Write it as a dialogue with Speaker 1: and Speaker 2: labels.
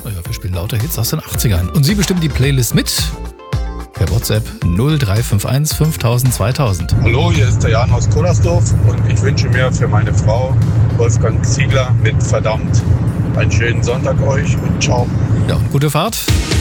Speaker 1: Naja, wir spielen lauter Hits aus den 80ern. Und Sie bestimmen die Playlist mit per WhatsApp 0351 5000 2000.
Speaker 2: Hallo, hier ist der Jan aus Tollersdorf und ich wünsche mir für meine Frau Wolfgang Ziegler mit Verdammt einen schönen Sonntag euch und ciao.
Speaker 1: Ja, und gute Fahrt.